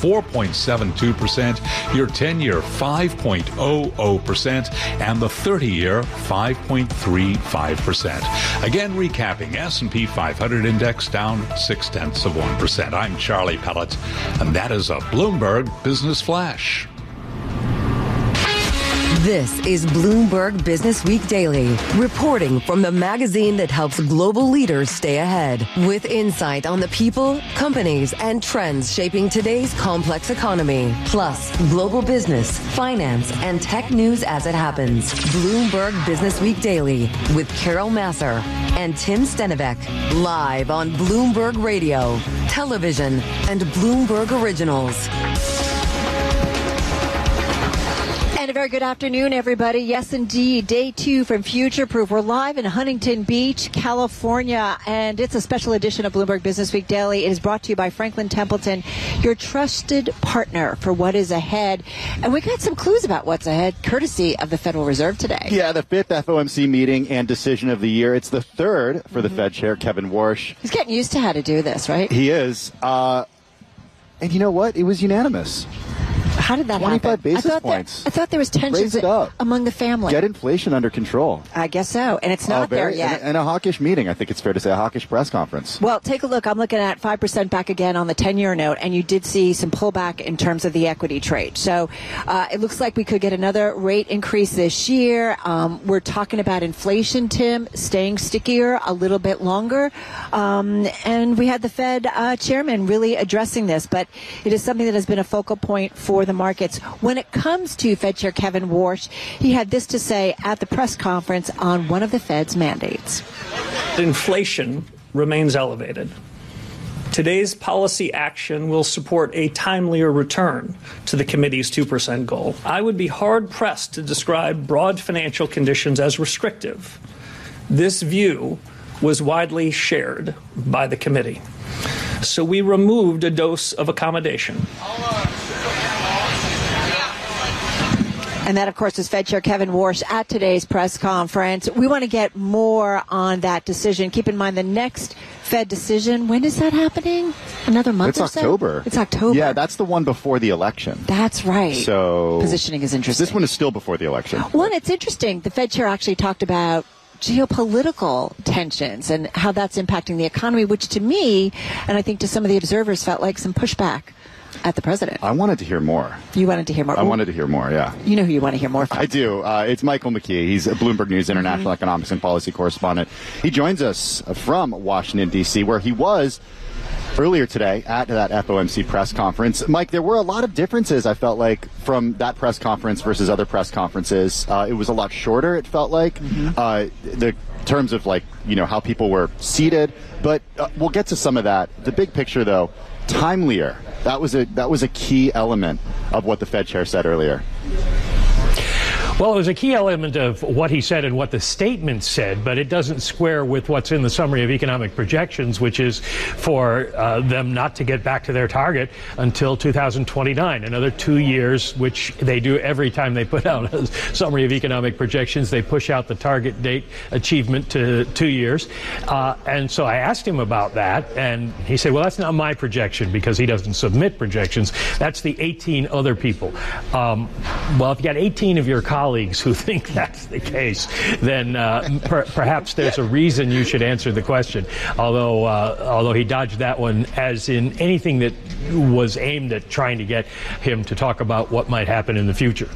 4.72%, your 10-year 5.00%, and the 30-year 5.35%. Again, recapping, S&P 500 index down 0.6%. I'm Charlie Pellet, and that is a Bloomberg Business Flash. This is Bloomberg Business Week Daily, reporting from the magazine that helps global leaders stay ahead, with insight on the people, companies, and trends shaping today's complex economy, plus global business, finance, and tech news as it happens. Bloomberg Business Week Daily with Carol Massar and Tim Stenivek, live on Bloomberg Radio, television, and Bloomberg Originals. And a very good afternoon, everybody. Yes, indeed. Day 2 from Future Proof. We're live in Huntington Beach, California, and it's a special edition of Bloomberg Business Week Daily. It is brought to you by Franklin Templeton, your trusted partner for what is ahead. And we got some clues about what's ahead, courtesy of the Federal Reserve today. Yeah, the 5th FOMC meeting and decision of the year. It's the 3rd for the Fed Chair, Kevin Warsh. He's getting used to how to do this, right? He is. And you know what? It was unanimous. How did that 25 happen? basis points. I thought there was tensions among the family. Get inflation under control. I guess so. And it's not there yet. And a hawkish meeting, I think it's fair to say, a hawkish press conference. Well, take a look. I'm looking at 5% back again on the 10-year note, and you did see some pullback in terms of the equity trade. So it looks like we could get another rate increase this year. We're talking about inflation, Tim, staying stickier a little bit longer. And we had the Fed chairman really addressing this, but it is something that has been a focal point for the markets. When it comes to Fed Chair Kevin Warsh, he had this to say at the press conference on one of the Fed's mandates. Inflation remains elevated. Today's policy action will support a timelier return to the committee's 2% goal. I would be hard-pressed to describe broad financial conditions as restrictive. This view was widely shared by the committee. So we removed a dose of accommodation. And that, of course, is Fed Chair Kevin Warsh at today's press conference. We want to get more on that decision. Keep in mind the next Fed decision, when is that happening? Another month or so? It's October. It's October. Yeah, that's the one before the election. That's right. So positioning is interesting. This one is still before the election. Well, it's interesting. The Fed Chair actually talked about geopolitical tensions and how that's impacting the economy, which to me, and I think to some of the observers, felt like some pushback at the president. I wanted to hear more. You wanted to hear more? I wanted to hear more, yeah. You know who you want to hear more from. I do. It's Michael McKee. He's a Bloomberg News international economics and policy correspondent. He joins us from Washington, D.C., where he was earlier today at that FOMC press conference. Mike, there were a lot of differences, I felt like, from that press conference versus other press conferences. It was a lot shorter, it felt like, the terms of, like, you know, how people were seated. But we'll get to some of that. The big picture, though, timelier. That was a key element of what the Fed chair said earlier. Well, it was a key element of what he said and what the statement said, but it doesn't square with what's in the summary of economic projections, which is for them not to get back to their target until 2029, another 2 years, which they do every time they put out a summary of economic projections. They push out the target date achievement to 2 years. And so I asked him about that, and he said, well, that's not my projection because he doesn't submit projections. That's the 18 other people. Well, if you got 18 of your colleagues who think that's the case, then perhaps there's a reason you should answer the question. Although he dodged that one, as in anything that was aimed at trying to get him to talk about what might happen in the future.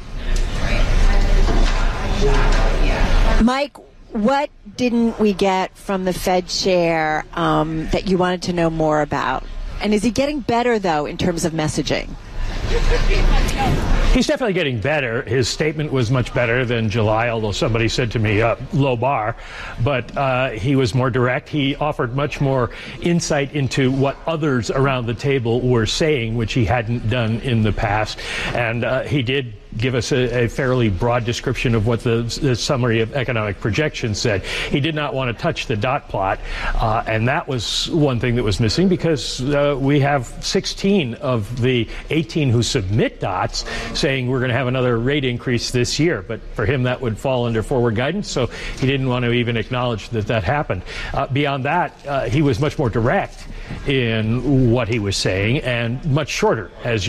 Mike, what didn't we get from the Fed chair that you wanted to know more about? And is he getting better, though, in terms of messaging? He's definitely getting better. His statement was much better than July, although somebody said to me, low bar. But he was more direct. He offered much more insight into what others around the table were saying, which he hadn't done in the past. And he did give us a fairly broad description of what the summary of economic projections said. He did not want to touch the dot plot, and that was one thing that was missing because we have 16 of the 18 who submit dots saying we're going to have another rate increase this year. But for him, that would fall under forward guidance, so he didn't want to even acknowledge that that happened. Beyond that, he was much more direct in what he was saying and much shorter, as you